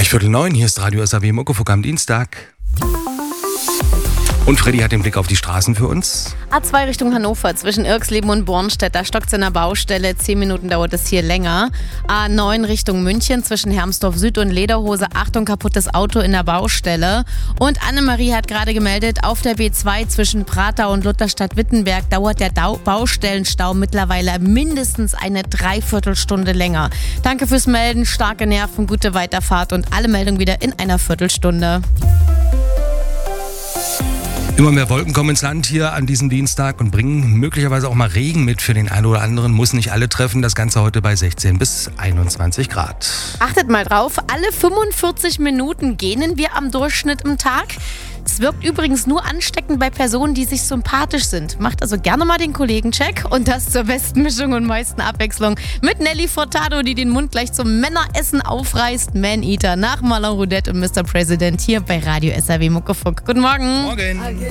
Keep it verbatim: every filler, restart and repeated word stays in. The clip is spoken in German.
Gleich Viertel neun, hier ist Radio S A W Muckefuck am Dienstag. Und Freddy hat den Blick auf die Straßen für uns. A zwei Richtung Hannover, zwischen Irxleben und Bornstedt, da stockt es in der Baustelle, zehn Minuten dauert es hier länger. A neun Richtung München, zwischen Hermsdorf Süd und Lederhose, Achtung, kaputtes Auto in der Baustelle. Und Annemarie hat gerade gemeldet, auf der B zwei zwischen Pratau und Lutherstadt-Wittenberg dauert der Dau- Baustellenstau mittlerweile mindestens eine Dreiviertelstunde länger. Danke fürs Melden, starke Nerven, gute Weiterfahrt und alle Meldungen wieder in einer Viertelstunde. Immer mehr Wolken kommen ins Land hier an diesem Dienstag und bringen möglicherweise auch mal Regen mit für den einen oder anderen. Muss nicht alle treffen. Das Ganze heute bei sechzehn bis einundzwanzig Grad. Achtet mal drauf, alle fünfundvierzig Minuten gähnen wir am Durchschnitt im Tag. Es wirkt übrigens nur ansteckend bei Personen, die sich sympathisch sind. Macht also gerne mal den Kollegencheck und das zur besten Mischung und meisten Abwechslung mit Nelly Furtado, die den Mund gleich zum Männeressen aufreißt. Man-Eater nach Marlon Roudette und Mister President hier bei Radio S A W Muckefuck. Guten Morgen. Morgen.